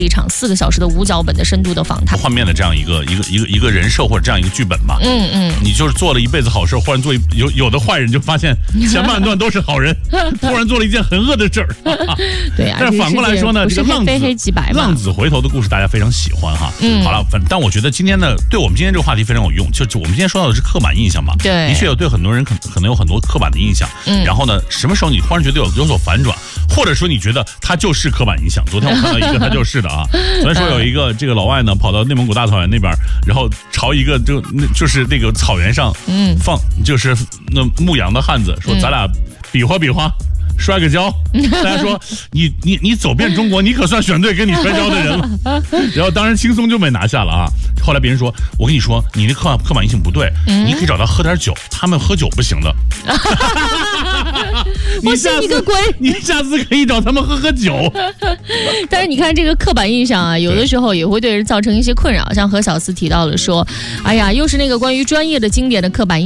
一场4个小时的无脚本的深度的访谈， 幻灭的这样一个人设或者这样一个剧本吧。你就是做了一辈子好事，忽然做有的坏人就发现前半段都是好人，突然做了一件很恶的事儿。 对啊， 但是反过来说呢，这个浪子回头的故事大家非常喜欢哈。好了，但我觉得今天呢，对我们今天这个话题非常有用。就我们今天说到的是刻板印象嘛， 对， 的确有对很多人可能有很多刻板的印象。然后呢，什么时候你忽然觉得有所反转，或者说你觉得他就是刻板印象？昨天我看到一个他就是的啊。昨天说有一个这个老外呢，跑到内蒙古大草原那边，然后朝一个就是那个草原上放就是那牧羊的汉子说，咱俩比划比划。摔个跤，大家说你走遍中国，你可算选对跟你摔跤的人了。然后当然轻松就被拿下了啊。后来别人说，我跟你说，你那刻板印象不对，你可以找他喝点酒，他们喝酒不行的。 我信你个鬼！ 你下次可以找他们喝酒。 但是你看这个刻板印象啊，有的时候也会对人造成一些困扰。像何小思提到了说，哎呀，又是那个关于专业的经典的刻板印象。